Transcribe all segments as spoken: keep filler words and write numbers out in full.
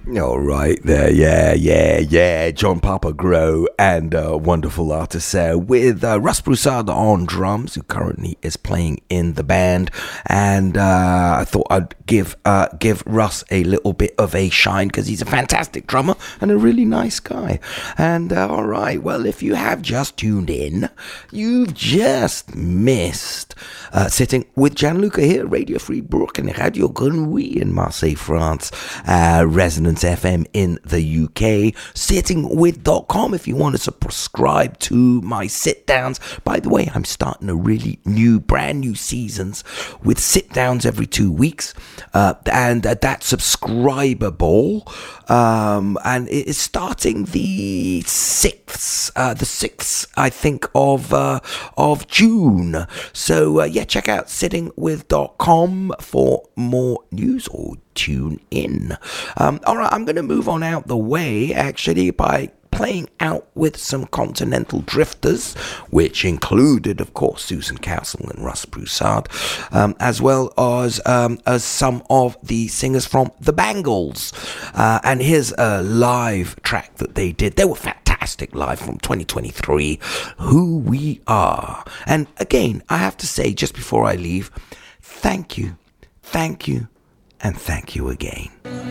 All right there, yeah, yeah, yeah. John Papa Grow and uh, wonderful artist uh, with uh, Russ Broussard on drums, who currently is playing in the band. And uh, I thought I'd give uh, give Russ a little bit of a shine because he's a fantastic drummer and a really nice guy. And uh, all right, well, if you have just tuned in, you've just missed uh, sitting with Gianluca here, Radio Free Brooklyn, Radio Grenouille in Marseille, France, uh, Resonance F M in the U K, sitting with dot com if you want to subscribe to my sit downs. By the way, I'm starting a really new, brand new seasons with sit downs every two weeks, uh, and uh, that's subscribable, um, and it is starting the sixth, uh, the sixth, I think, of uh, of June. So uh, yeah, check out sitting with dot com for more news, or tune in. Um, all right, I'm going to move on out the way, actually, by playing out with some Continental Drifters, which included, of course, Susan Castle and Russ Broussard, um, as well as um, as some of the singers from the Bangles. Uh, and here's a live track that they did. They were fantastic live from twenty twenty-three, Who We Are. And again, I have to say, just before I leave, thank you, thank you, and thank you again.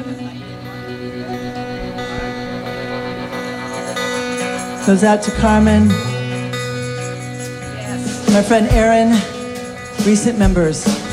Goes out to Carmen, yes. My friend Aaron, recent members.